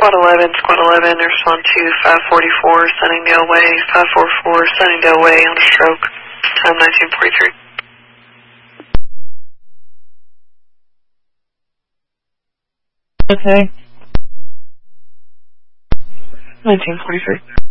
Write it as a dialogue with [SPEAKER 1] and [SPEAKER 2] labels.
[SPEAKER 1] Squad 11, respond to 544 Sunningdale Way, 544 Sunningdale Way on a stroke, time 1943.
[SPEAKER 2] Okay. 1943.